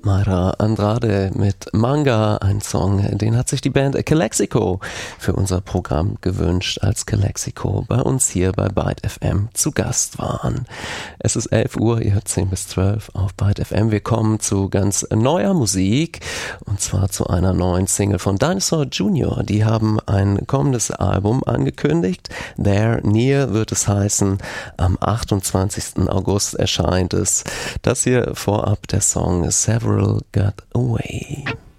Mayra Andrade mit Manga, ein Song, den hat sich die Band Calexico für unser Programm gewünscht, als Calexico bei uns hier bei Byte FM zu Gast waren. Es ist 11 Uhr, ihr hört 10 bis 12 auf Byte FM. Wir kommen zu ganz neuer Musik, und zwar zu einer neuen Single von Dinosaur Jr. Die haben ein kommendes Album angekündigt. There Near wird es heißen. Am 28. August erscheint es. Das hier vorab der Song Several Got Away.